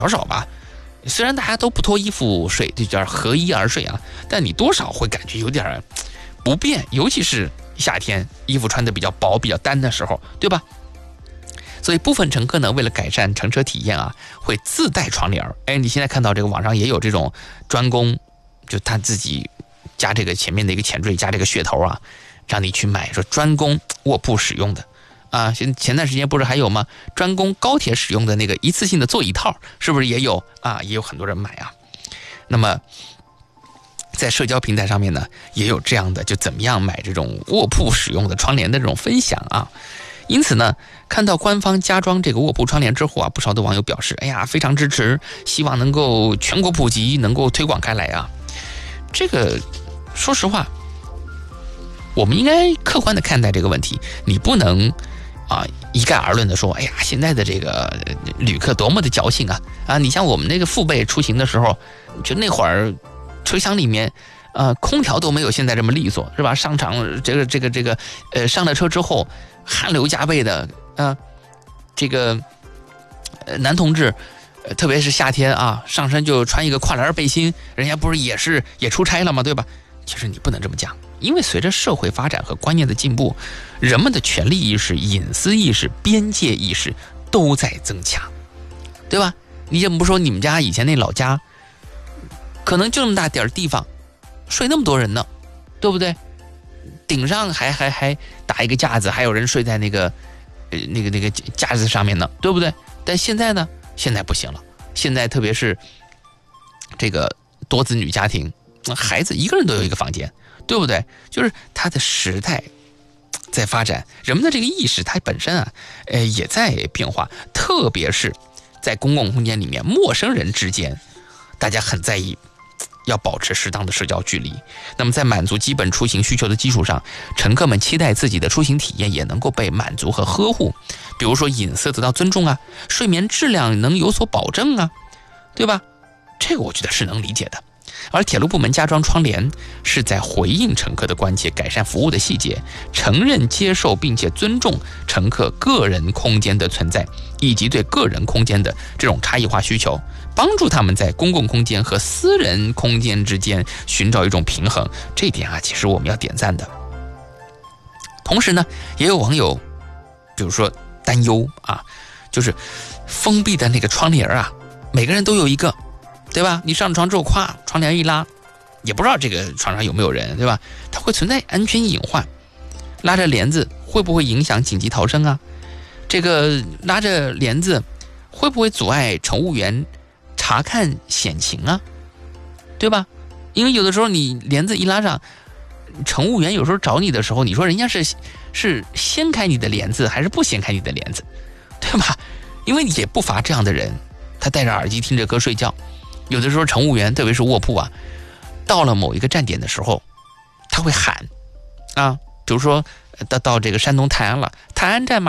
少吧，虽然大家都不脱衣服睡，就叫合衣而睡啊，但你多少会感觉有点不便，尤其是夏天衣服穿的比较薄比较单的时候，对吧？所以部分乘客呢，为了改善乘车体验啊，会自带窗帘。哎，你现在看到这个网上也有这种专供，就他自己加这个前面的一个前缀，加这个噱头啊，让你去买，说专供卧铺使用的啊。前段时间不是还有吗？专供高铁使用的那个一次性的座椅套，是不是也有啊？也有很多人买啊。那么在社交平台上面呢，也有这样的，就怎么样买这种卧铺使用的窗帘的这种分享啊。因此呢，看到官方加装这个卧铺窗帘之后啊，不少的网友表示，哎呀，非常支持，希望能够全国普及，能够推广开来啊。这个说实话，我们应该客观的看待这个问题，你不能一概而论的说，哎呀，现在的这个旅客多么的矫情啊！你像我们那个父辈出行的时候，就那会儿车厢里面空调都没有现在这么利索，是吧？上场上了车之后，汗流浃背的这个男同志，特别是夏天啊，上身就穿一个跨栏背心，人家不是也出差了吗？对吧？其实你不能这么讲，因为随着社会发展和观念的进步，人们的权利意识、隐私意识、边界意识都在增强，对吧？你怎么不说你们家以前那老家，可能就那么大点地方，睡那么多人呢，对不对？顶上还打一个架子，还有人睡在那个架子上面呢，对不对？但现在呢？现在不行了。现在特别是这个多子女家庭，孩子一个人都有一个房间，对不对？就是他的时代在发展，人们的这个意识它本身也在变化，特别是在公共空间里面，陌生人之间，大家很在意要保持适当的社交距离。那么在满足基本出行需求的基础上，乘客们期待自己的出行体验也能够被满足和呵护，比如说隐私得到尊重啊，睡眠质量能有所保证啊，对吧？这个我觉得是能理解的。而铁路部门加装窗帘是在回应乘客的关切，改善服务的细节，承认接受并且尊重乘客个人空间的存在，以及对个人空间的这种差异化需求，帮助他们在公共空间和私人空间之间寻找一种平衡。这一点其实我们要点赞的。同时呢，也有网友比如说担忧就是封闭的那个窗帘每个人都有一个，对吧？你上床之后，窗帘一拉，也不知道这个床上有没有人，对吧？它会存在安全隐患。拉着帘子会不会影响紧急逃生啊？这个拉着帘子会不会阻碍乘务员查看险情啊？对吧？因为有的时候你帘子一拉上，乘务员有时候找你的时候，你说人家是掀开你的帘子还是不掀开你的帘子，对吧？因为也不乏这样的人，他戴着耳机听着歌睡觉。有的时候乘务员特别是卧铺到了某一个站点的时候，他会喊比如说到这个山东泰安了，泰安站